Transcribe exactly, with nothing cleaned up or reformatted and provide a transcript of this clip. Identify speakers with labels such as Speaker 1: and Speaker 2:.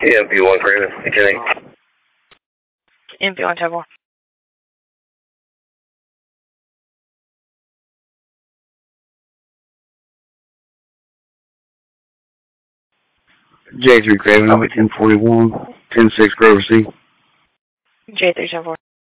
Speaker 1: Yeah, M P one Craven, McKinney.
Speaker 2: M P one ten four.
Speaker 3: J three Craven, ten forty-one, ten six Grover C.
Speaker 2: J three ten four.